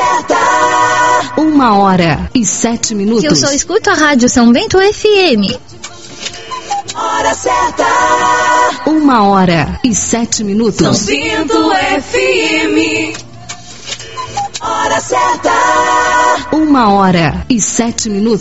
certa. 1h07. Que eu só escuto a Rádio São Bento FM. Hora certa. 1h07. São Bento FM. Hora certa. 1h07.